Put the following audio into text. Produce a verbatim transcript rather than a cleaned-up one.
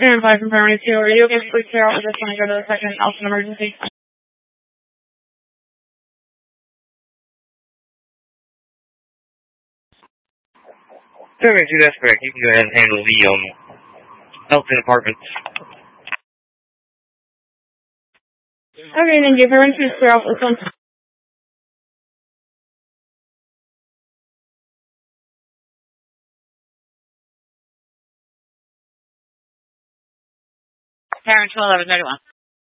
And five from Primary two, are you okay to please clear out? I just want to go to the second Elson emergency. Primary two, that's correct. You can go ahead and handle the um, Elton apartments. Okay, then give her into clear out this one. Parent two eleven thirty-one.